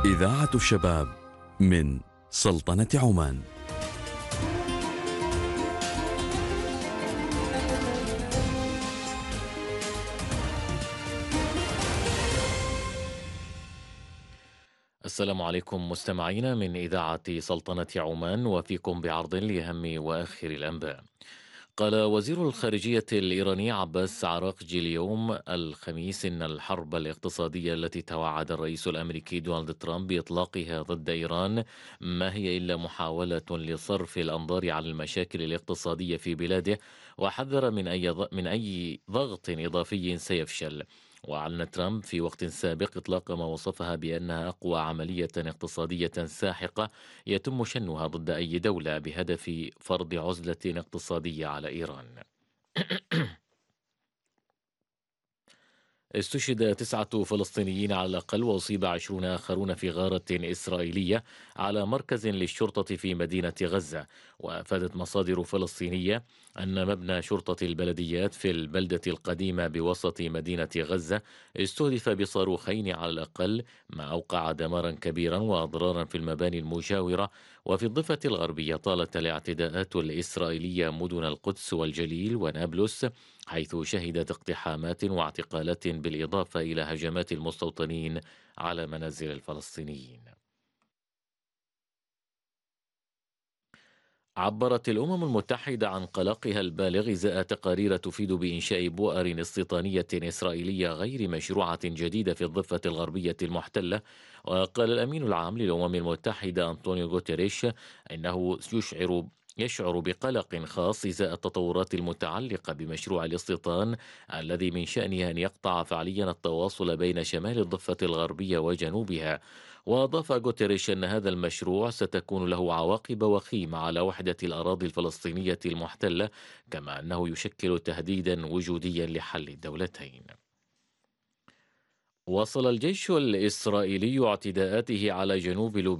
إذاعة الشباب من سلطنة عمان. السلام عليكم مستمعينا من إذاعة سلطنة عمان، وفيكم بعرض لأهم وآخر الأنباء. قال وزير الخارجية الإيراني عباس عراقجي اليوم الخميس إن الحرب الاقتصادية التي توعد الرئيس الأمريكي دونالد ترامب بإطلاقها ضد إيران ما هي إلا محاولة لصرف الأنظار عن المشاكل الاقتصادية في بلاده، وحذر من أي ضغط إضافي سيفشل. وأعلن ترامب في وقت سابق إطلاق ما وصفها بأنها أقوى عملية اقتصادية ساحقة يتم شنها ضد أي دولة بهدف فرض عزلة اقتصادية على إيران. استشهد 9 فلسطينيين على الأقل، وأصيب 20 آخرون في غارة إسرائيلية على مركز للشرطة في مدينة غزة. وأفادت مصادر فلسطينية أن مبنى شرطة البلديات في البلدة القديمة بوسط مدينة غزة استهدف بصاروخين على الأقل، ما أوقع دمارا كبيرا وأضرارا في المباني المجاورة. وفي الضفة الغربية طالت الاعتداءات الإسرائيلية مدن القدس والجليل ونابلس، حيث شهدت اقتحامات واعتقالات بالإضافة إلى هجمات المستوطنين على منازل الفلسطينيين. عبرت الأمم المتحدة عن قلقها البالغ إزاء تقارير تفيد بإنشاء بؤر استيطانية إسرائيلية غير مشروعة جديدة في الضفة الغربية المحتلة. وقال الأمين العام للأمم المتحدة أنطونيو غوتيريش إنه يشعر بقلق خاص إزاء التطورات المتعلقة بمشروع الاستيطان الذي من شأنه أن يقطع فعليا التواصل بين شمال الضفة الغربية وجنوبها. وأضاف غوتيريش أن هذا المشروع ستكون له عواقب وخيمة على وحدة الأراضي الفلسطينية المحتلة، كما أنه يشكل تهديدا وجوديا لحل الدولتين. واصل الجيش الإسرائيلي اعتداءاته على جنوب لبنان